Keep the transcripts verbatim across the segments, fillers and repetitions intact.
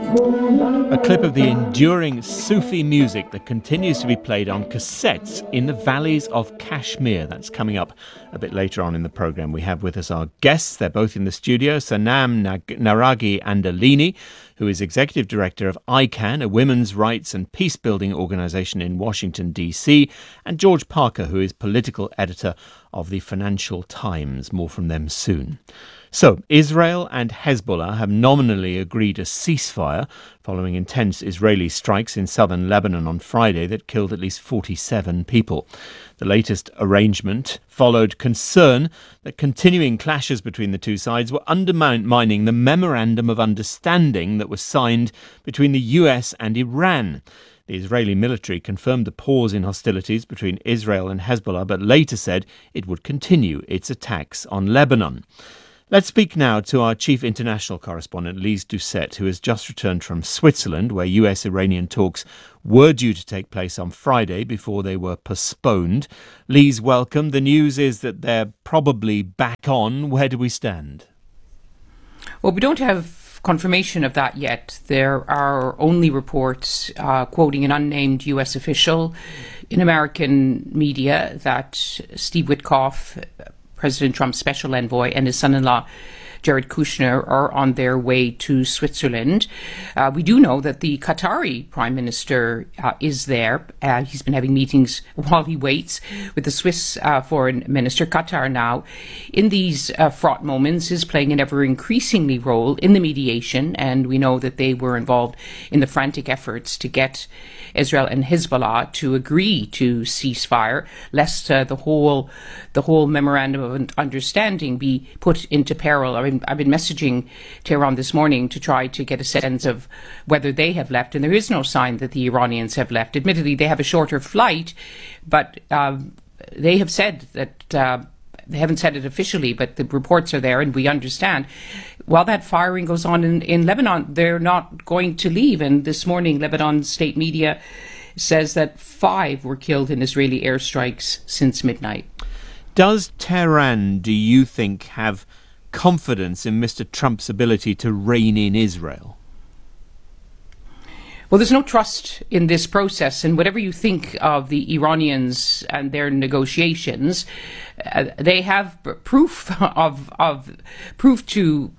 A clip of the enduring Sufi music that continues to be played on cassettes in the valleys of Kashmir. That's coming up a bit later on in the programme. We have with us our guests. They're both in the studio. Sanam Naraghi Andalini, who is Executive Director of I CAN, a women's rights and peace-building organisation in Washington, D C, and George Parker, who is Political Editor of the Financial Times. More from them soon. So, Israel and Hezbollah have nominally agreed a ceasefire following intense Israeli strikes in southern Lebanon on Friday that killed at least forty-seven people. The latest arrangement followed concern that continuing clashes between the two sides were undermining the Memorandum of Understanding that was signed between the U S and Iran. The Israeli military confirmed the pause in hostilities between Israel and Hezbollah, but later said it would continue its attacks on Lebanon. Let's speak now to our chief international correspondent, Lise Doucette, who has just returned from Switzerland, where U S-Iranian talks were due to take place on Friday before they were postponed. Lise, welcome. The news is that they're probably back on. Where do we stand? Well, we don't have confirmation of that yet. There are only reports uh, quoting an unnamed U S official in American media that Steve Witkoff, President Trump's special envoy, and his son-in-law, Jared Kushner, are on their way to Switzerland. Uh, we do know that the Qatari Prime Minister uh, is there. Uh, he's been having meetings while he waits with the Swiss uh, Foreign Minister. Qatar now, in these uh, fraught moments, is playing an ever-increasingly role in the mediation, and we know that they were involved in the frantic efforts to get Israel and Hezbollah to agree to ceasefire, lest uh, the whole the whole memorandum of understanding be put into peril. I mean, I've been messaging Tehran this morning to try to get a sense of whether they have left, and there is no sign that the Iranians have left. Admittedly, they have a shorter flight, but um, they have said that uh, they haven't said it officially, but the reports are there, and we understand. While that firing goes on in, in Lebanon, they're not going to leave. And this morning, Lebanon state media says that five were killed in Israeli airstrikes since midnight. Does Tehran, do you think, have confidence in Mister Trump's ability to rein in Israel? Well, there's no trust in this process, and whatever you think of the Iranians and their negotiations, uh, they have proof of of proof to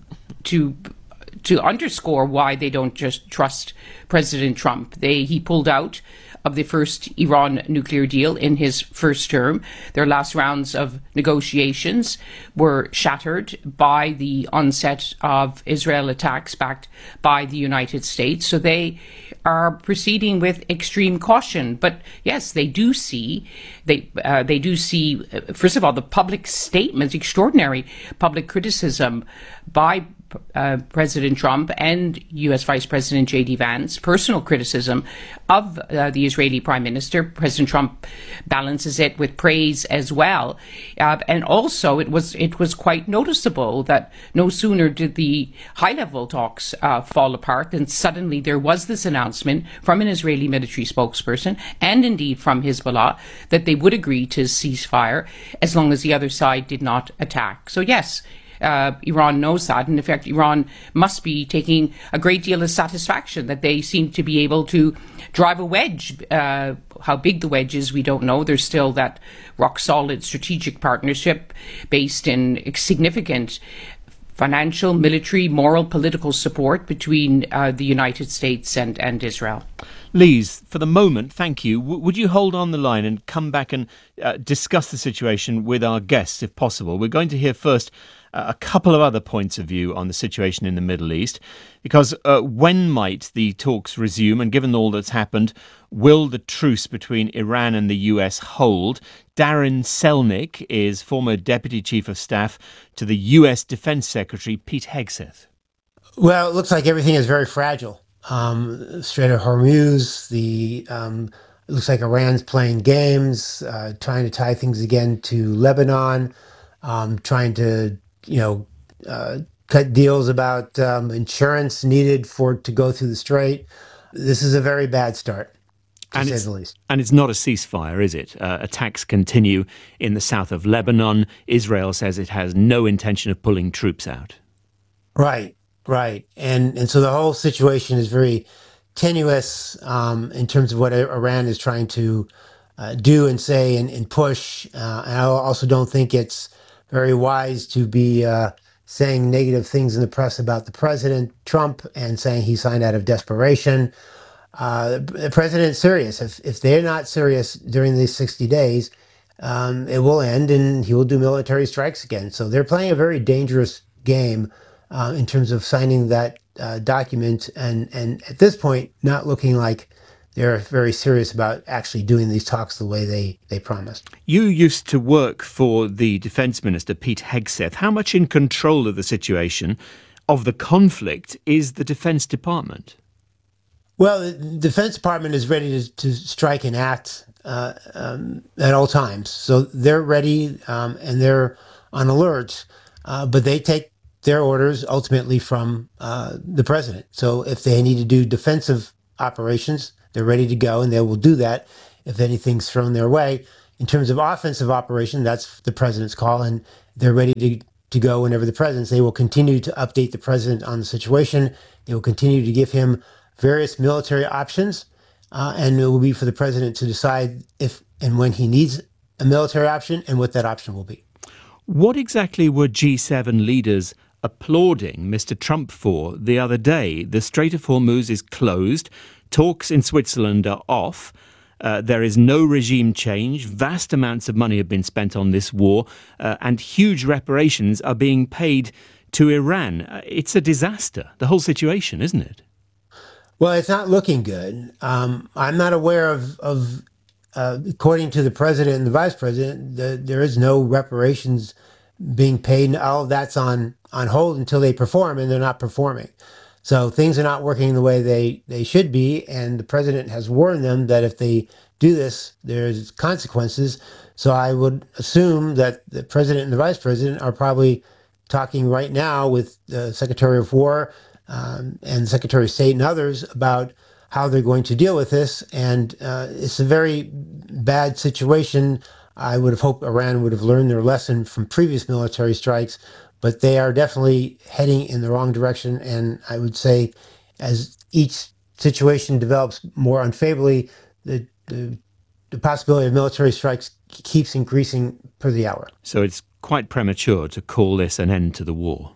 to to underscore why they don't just trust President Trump. They he pulled out of the first Iran nuclear deal in his first term. Their last rounds of negotiations were shattered by the onset of Israel attacks backed by the United States. So they are proceeding with extreme caution. But yes, they do see, they uh, they do see, uh, first of all, the public statements, extraordinary public criticism by Uh, President Trump and U S Vice President J D Vance, personal criticism of uh, the Israeli Prime Minister. President Trump balances it with praise as well. Uh, and also it was it was quite noticeable that no sooner did the high-level talks uh, fall apart than suddenly there was this announcement from an Israeli military spokesperson and indeed from Hezbollah that they would agree to ceasefire as long as the other side did not attack. So yes, Uh, Iran knows that, and in fact Iran must be taking a great deal of satisfaction that they seem to be able to drive a wedge. Uh, how big the wedge is, we don't know. There's still that rock-solid strategic partnership based in significant financial, military, moral, political support between uh, the United States and, and Israel. Lise, for the moment, thank you. W- would you hold on the line and come back and uh, discuss the situation with our guests, if possible? We're going to hear first uh, a couple of other points of view on the situation in the Middle East, because uh, when might the talks resume? And given all that's happened, will the truce between Iran and the U S hold? Darren Selnick is former Deputy Chief of Staff to the U S Defense Secretary, Pete Hegseth. Well, it looks like everything is very fragile. Um, Strait of Hormuz, the um, it looks like Iran's playing games, uh, trying to tie things again to Lebanon, um, trying to, you know, uh, cut deals about um, insurance needed for to go through the strait. This is a very bad start, to and say it's, the least. And it's not a ceasefire, is it? Uh, attacks continue in the south of Lebanon. Israel says it has no intention of pulling troops out. Right. Right. And and so the whole situation is very tenuous um, in terms of what I- Iran is trying to uh, do and say and, and push. Uh, and I also don't think it's very wise to be uh, saying negative things in the press about the president, Trump, and saying he signed out of desperation. Uh, the president's serious. If if they're not serious during these sixty days, um, it will end and he will do military strikes again. So they're playing a very dangerous game uh, in terms of signing that uh, document, and and at this point, not looking like they're very serious about actually doing these talks the way they they promised. You used to work for the Defence Minister, Pete Hegseth. How much in control of the situation, of the conflict, is the Defence Department? Well, the Defense Department is ready to, to strike and act uh, um, at all times. So they're ready um, and they're on alert, uh, but they take their orders ultimately from uh, the president. So if they need to do defensive operations, they're ready to go and they will do that if anything's thrown their way. In terms of offensive operation, that's the president's call, and they're ready to, to go whenever the president's. They will continue to update the president on the situation. They will continue to give him various military options, uh, and it will be for the president to decide if and when he needs a military option and what that option will be. What exactly were G seven leaders applauding Mister Trump for the other day? The Strait of Hormuz is closed, talks in Switzerland are off, uh, there is no regime change, vast amounts of money have been spent on this war, uh, and huge reparations are being paid to Iran. Uh, it's a disaster, the whole situation, isn't it? Well, it's not looking good. Um, I'm not aware of, of uh, according to the president and the vice president, the, there is no reparations being paid. All of that's on on hold until they perform, and they're not performing. So things are not working the way they, they should be, and the president has warned them that if they do this, there's consequences. So I would assume that the president and the vice president are probably talking right now with the Secretary of War um, and Secretary of State and others about how they're going to deal with this. And uh, it's a very bad situation. I would have hoped Iran would have learned their lesson from previous military strikes, but they are definitely heading in the wrong direction. And I would say as each situation develops more unfavorably, the, the, the possibility of military strikes keeps increasing per the hour. So it's quite premature to call this an end to the war.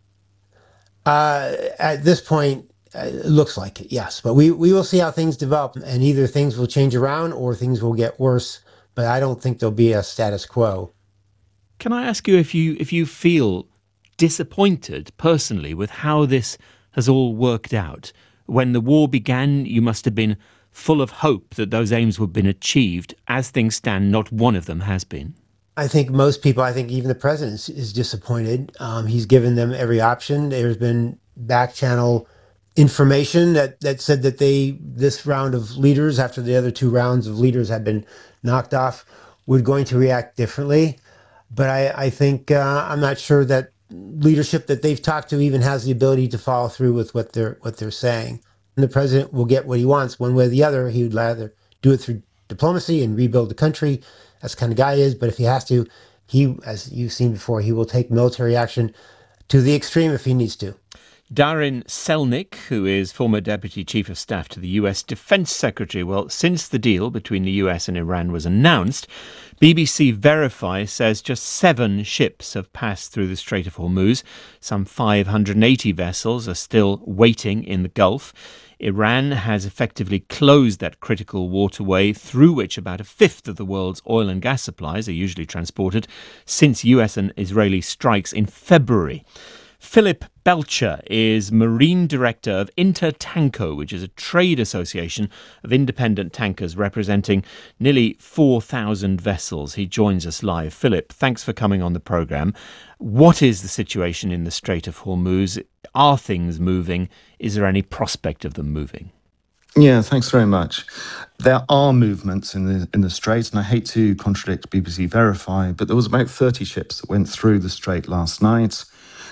Uh, at this point, uh, it looks like it, yes. But we, we will see how things develop, and either things will change around or things will get worse. But I don't think there'll be a status quo. Can I ask you if you if you feel disappointed personally with how this has all worked out? When the war began, you must have been full of hope that those aims would have been achieved. As things stand, not one of them has been. I think most people, I think even the president is disappointed. Um, he's given them every option. There's been back channel information that, that said that they, this round of leaders, after the other two rounds of leaders had been knocked off, were going to react differently. But I, I think uh, I'm not sure that leadership that they've talked to even has the ability to follow through with what they're what they're saying. And the president will get what he wants one way or the other. He would rather do it through diplomacy and rebuild the country. That's the kind of guy he is. But if he has to, he, as you've seen before, he will take military action to the extreme if he needs to. Darin Selnick, who is former Deputy Chief of Staff to the U S Defense Secretary. Well, since the deal between the U S and Iran was announced, B B C Verify says just seven ships have passed through the Strait of Hormuz. Some five hundred eighty vessels are still waiting in the Gulf. Iran has effectively closed that critical waterway through which about a fifth of the world's oil and gas supplies are usually transported since U S and Israeli strikes in February. Philip Belcher is Marine Director of Intertanko, which is a trade association of independent tankers representing nearly four thousand vessels. He joins us live. Philip, thanks for coming on the programme. What is the situation in the Strait of Hormuz? Are things moving? Is there any prospect of them moving? Yeah, thanks very much. There are movements in the in the Strait, and I hate to contradict B B C Verify, but there was about thirty ships that went through the Strait last night.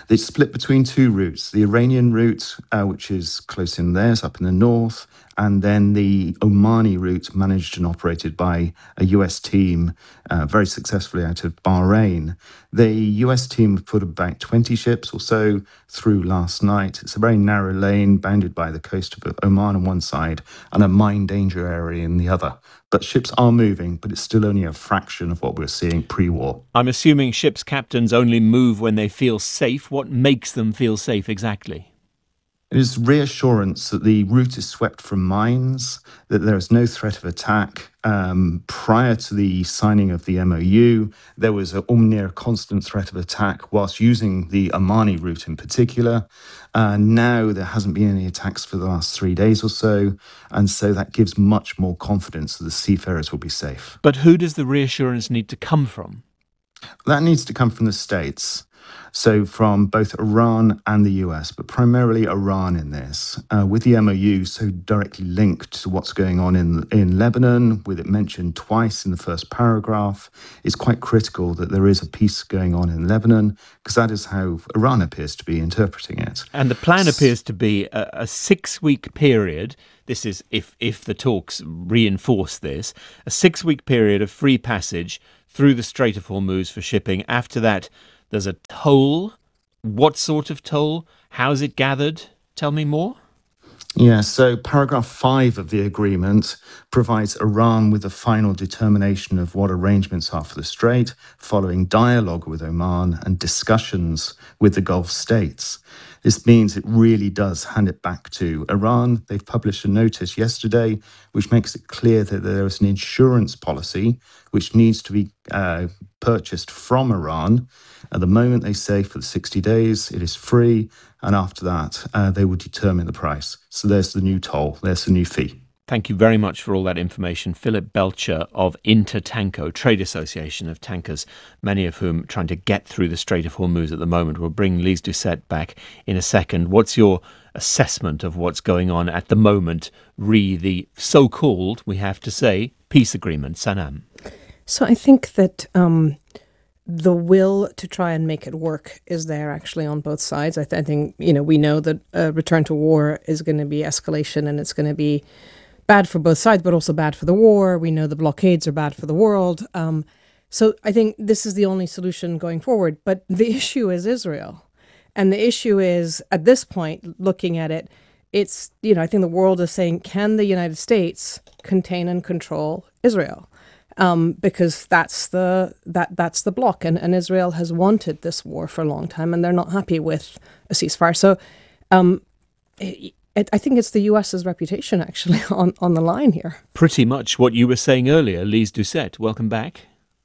It's split between two routes. The Iranian route, uh, which is close in there, it's up in the north, and then the Omani route, managed and operated by a U S team, uh, very successfully out of Bahrain. The U S team put about twenty ships or so through last night. It's a very narrow lane bounded by the coast of Oman on one side and a mine danger area in the other. But ships are moving, but it's still only a fraction of what we're seeing pre-war. I'm assuming ships' captains only move when they feel safe. What makes them feel safe exactly? It is reassurance that the route is swept from mines, that there is no threat of attack. Um, prior to the signing of the M O U, there was a near constant threat of attack whilst using the Omani route in particular. Uh, now there hasn't been any attacks for the last three days or so, and so that gives much more confidence that the seafarers will be safe. But who does the reassurance need to come from? That needs to come from the States. So from both Iran and the U S, but primarily Iran in this, uh, with the M O U so directly linked to what's going on in in Lebanon, with it mentioned twice in the first paragraph, it's quite critical that there is a peace going on in Lebanon, because that is how Iran appears to be interpreting it. And the plan appears to be a, a six-week period. This is if if the talks reinforce this, a six-week period of free passage through the Strait of Hormuz for shipping. After that, there's a toll. What sort of toll? How's it gathered? Tell me more. Yeah, so paragraph five of the agreement provides Iran with a final determination of what arrangements are for the Strait, following dialogue with Oman and discussions with the Gulf states. This means it really does hand it back to Iran. They've published a notice yesterday which makes it clear that there is an insurance policy which needs to be uh, purchased from Iran. At the moment, they say for the sixty days, it is free. And after that, uh, they will determine the price. So there's the new toll. There's the new fee. Thank you very much for all that information. Philip Belcher of Intertanko, trade association of tankers, many of whom trying to get through the Strait of Hormuz at the moment. We'll bring Lise Doucet back in a second. What's your assessment of what's going on at the moment, re the so-called, we have to say, peace agreement? Sanam. So I think that um, the will to try and make it work is there actually on both sides. I, th- I think, you know, we know that a return to war is going to be escalation, and it's going to be bad for both sides, but also bad for the war. We know the blockades are bad for the world. Um, so I think this is the only solution going forward. But the issue is Israel. And the issue is, at this point, looking at it, it's, you know, I think the world is saying, can the United States contain and control Israel? Um, because that's the that that's the block, and, and Israel has wanted this war for a long time, and they're not happy with a ceasefire. So um, it, it, I think it's the U S's reputation actually on, on the line here. Pretty much what you were saying earlier, Lise Doucet. Welcome back.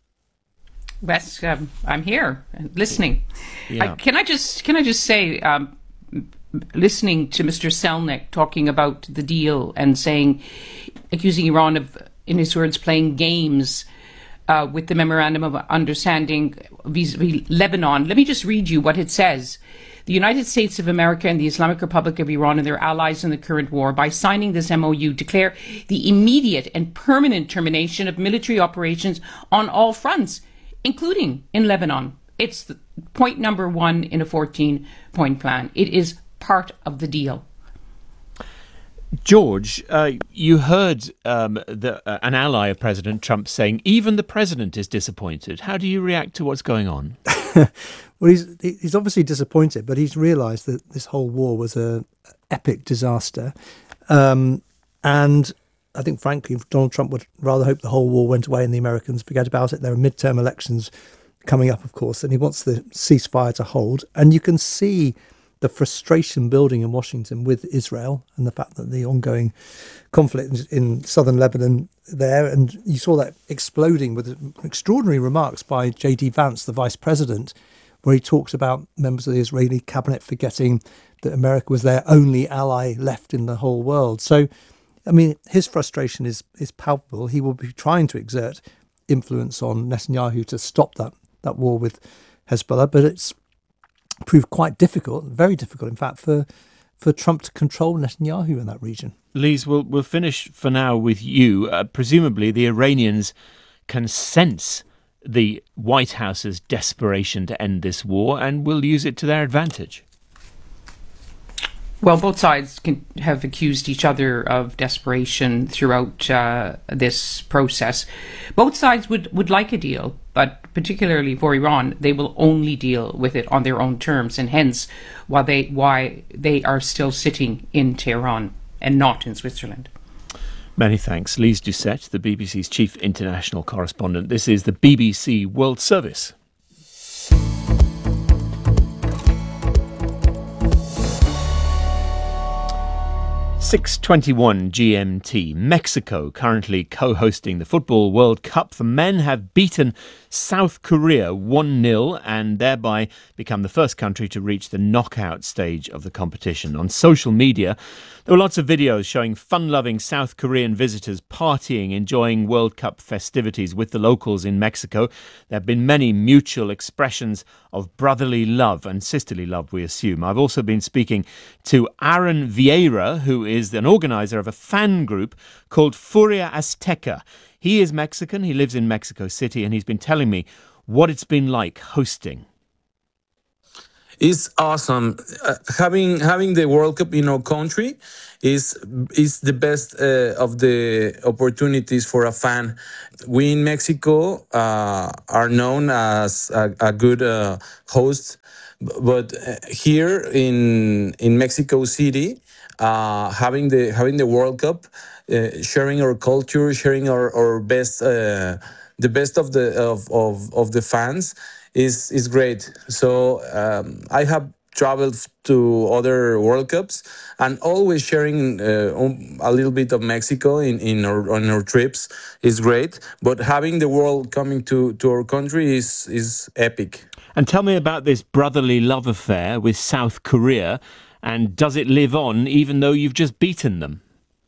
Yes, um, I'm here listening. Yeah. I, can I just can I just say, um, listening to Mister Selnick talking about the deal and saying, accusing Iran of, in his words, playing games uh, with the memorandum of understanding vis-a-vis Lebanon. Let me just read you what it says. The United States of America and the Islamic Republic of Iran and their allies in the current war, by signing this M O U, declare the immediate and permanent termination of military operations on all fronts, including in Lebanon. It's the point number one in a fourteen-point plan. It is part of the deal. George, uh, you heard um, the, uh, an ally of President Trump saying even the president is disappointed. How do you react to what's going on? Well, he's he's obviously disappointed, but he's realised that this whole war was an epic disaster. Um, and I think, frankly, Donald Trump would rather hope the whole war went away and the Americans forget about it. There are midterm elections coming up, of course, and he wants the ceasefire to hold. And you can see the frustration building in Washington with Israel and the fact that the ongoing conflict in southern Lebanon there, and you saw that exploding with extraordinary remarks by J D Vance, the vice president, where he talks about members of the Israeli cabinet forgetting that America was their only ally left in the whole world. So, I mean, his frustration is is palpable. He will be trying to exert influence on Netanyahu to stop that, that war with Hezbollah, but it's proved quite difficult, very difficult, in fact, for for Trump to control Netanyahu in that region. Lise, we'll, we'll finish for now with you. Uh, presumably the Iranians can sense the White House's desperation to end this war and will use it to their advantage? Well, both sides can have accused each other of desperation throughout uh, this process. Both sides would, would like a deal, but particularly for Iran, they will only deal with it on their own terms, and hence why they, why they are still sitting in Tehran and not in Switzerland. Many thanks. Lise Doucette, the B B C's chief international correspondent. This is the B B C World Service. six twenty-one G M T. Mexico, currently co-hosting the Football World Cup for men, have beaten South Korea one nil and thereby become the first country to reach the knockout stage of the competition. On social media, there were lots of videos showing fun-loving South Korean visitors partying, enjoying World Cup festivities with the locals in Mexico. There have been many mutual expressions of brotherly love and sisterly love, we assume. I've also been speaking to Aaron Vieira, who is an organizer of a fan group called Furia Azteca. He is Mexican, he lives in Mexico City, and he's been telling me what it's been like hosting. It's awesome. Uh, having having the World Cup in our country is is the best uh, of the opportunities for a fan. We in Mexico uh, are known as a, a good uh, host, but here in in Mexico City, uh, having the having the World Cup, uh, sharing our culture, sharing our our best uh, the best of the of of, of the fans. Is is great. So um, I have traveled to other World Cups and always sharing uh, um, a little bit of Mexico in, in our on our trips is great. But having the world coming to, to our country is is epic. And tell me about this brotherly love affair with South Korea, and does it live on even though you've just beaten them?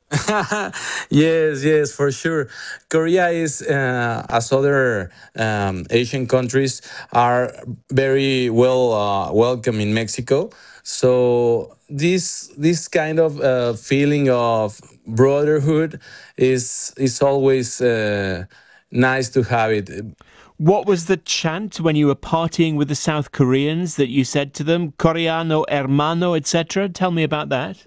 Yes, yes, for sure. Korea is, uh, as other um, Asian countries, are very well uh, welcome in Mexico. So this this kind of uh, feeling of brotherhood is is always uh, nice to have it. What was the chant when you were partying with the South Koreans that you said to them, Coreano, hermano, et cetera? Tell me about that.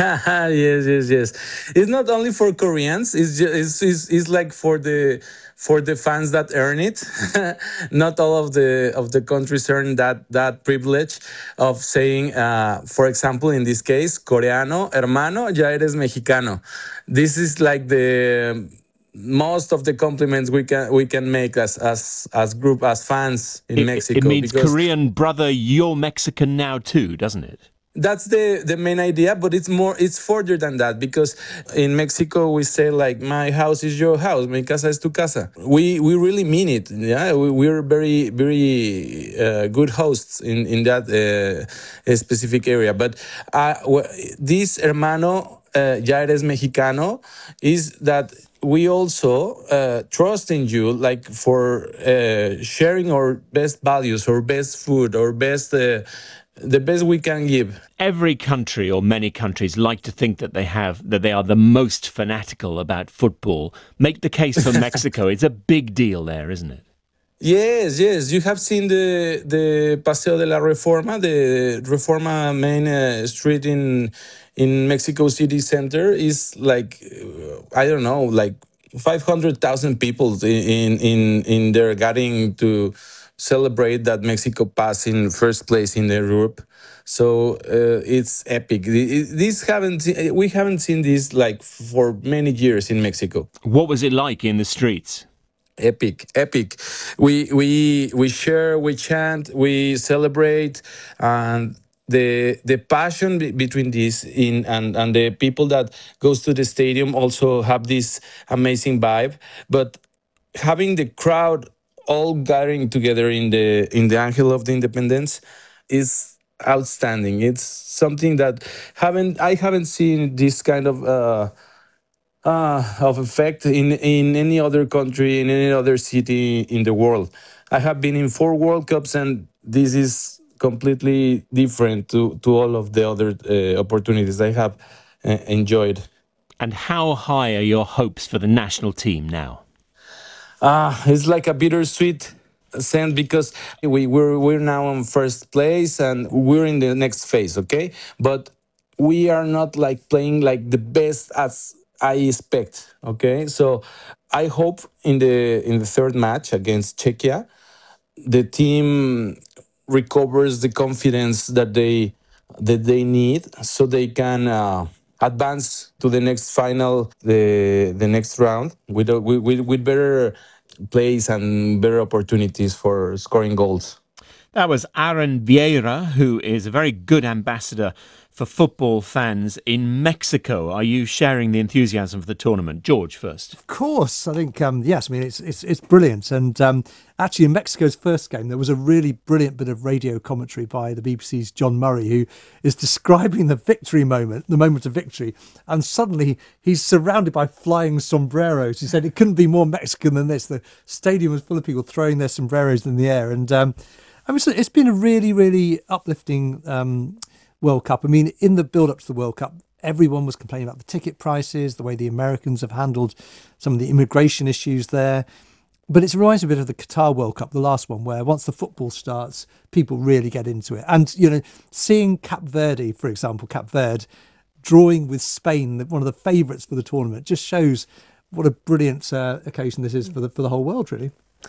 Yes, yes, yes. It's not only for Koreans. It's just it's, it's, it's like for the for the fans that earn it. Not all of the of the countries earn that that privilege of saying, uh, for example, in this case, Coreano, hermano, ya eres mexicano. This is like the most of the compliments we can we can make as as as group as fans in it, Mexico. It means Korean brother, you're Mexican now too, doesn't it? That's the the main idea, but it's more it's further than that, because in Mexico we say like my house is your house, mi casa es tu casa. We we really mean it. Yeah, we, we're very very uh, good hosts in in that uh, specific area. But uh, this hermano, uh, ya eres mexicano, is that we also uh, trust in you, like for uh, sharing our best values, our best food, our best. Uh, The best we can give. Every country, or many countries, like to think that they have that they are the most fanatical about football. Make the case for Mexico. It's a big deal there, isn't it? Yes, yes. You have seen the the Paseo de la Reforma, the Reforma main uh, street in in Mexico City Center is like uh, I don't know, like five hundred thousand people in in in there getting to celebrate that Mexico passed in first place in Europe. So uh, it's epic. This haven't we haven't seen this like for many years in Mexico. What was it like in the streets? Epic, epic. We we we share, we chant, we celebrate, and the the passion be- between this in and and the people that goes to the stadium also have this amazing vibe. But having the crowd all gathering together in the in the Angel of the Independence is outstanding. It's something that haven't I haven't seen this kind of uh, uh, of effect in in any other country, in any other city in the world. I have been in four World Cups, and this is completely different to to all of the other uh, opportunities I have uh, enjoyed. And how high are your hopes for the national team now? Ah, it's like a bittersweet send because we we're we're now on first place and we're in the next phase, okay? But we are not like playing like the best as I expect, okay? So I hope in the in the third match against Czechia, the team recovers the confidence that they that they need so they can uh, advance to the next final, the the next round with a, with, with with better plays and better opportunities for scoring goals. That was Aaron Vieira, who is a very good ambassador for football fans in Mexico. Are you sharing the enthusiasm for the tournament? George, first. Of course, I think um, yes. I mean, it's it's it's brilliant. And um, actually, in Mexico's first game, there was a really brilliant bit of radio commentary by the B B C's John Murray, who is describing the victory moment, the moment of victory, and suddenly he's surrounded by flying sombreros. He said it couldn't be more Mexican than this. The stadium was full of people throwing their sombreros in the air, and um, I mean, it's been a really, really uplifting Um, World Cup. I mean, in the build-up to the World Cup, everyone was complaining about the ticket prices, the way the Americans have handled some of the immigration issues there. But it reminds me a bit of the Qatar World Cup, the last one, where once the football starts, people really get into it. And, you know, seeing Cape Verde, for example, Cape Verde, drawing with Spain, one of the favourites for the tournament, just shows what a brilliant uh, occasion this is for the for the whole world, really.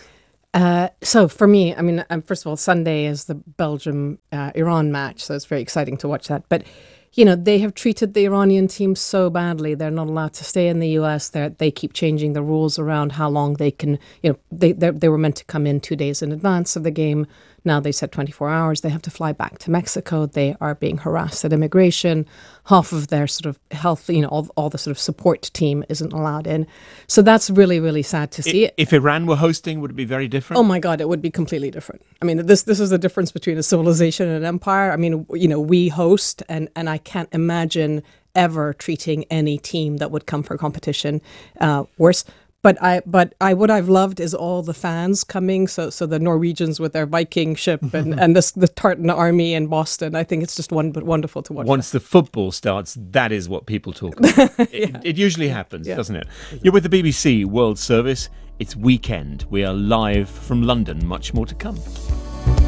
Uh, so for me, I mean, um, first of all, Sunday is the Belgium-Iran uh, match, so it's very exciting to watch that. But, you know, they have treated the Iranian team so badly. They're not allowed to stay in the U S. They're, they keep changing the rules around how long they can, you know, they they were meant to come in two days in advance of the game. Now they said twenty-four hours. They have to fly back to Mexico. They are being harassed at immigration. Half of their sort of health, you know, all, all the sort of support team isn't allowed in. So that's really, really sad to see. If, if Iran were hosting, would it be very different? Oh my God, it would be completely different. I mean, this this is the difference between a civilization and an empire. I mean, you know, we host, and, and I can't imagine ever treating any team that would come for competition uh, worse. But I, but I, what I've loved is all the fans coming. So, so the Norwegians with their Viking ship, and and this, the Tartan Army in Boston. I think it's just one, but wonderful to watch. Once that. the football starts, that is what people talk about. yeah. it, it usually happens, yeah. doesn't it? You're with the B B C World Service. It's weekend. We are live from London. Much more to come.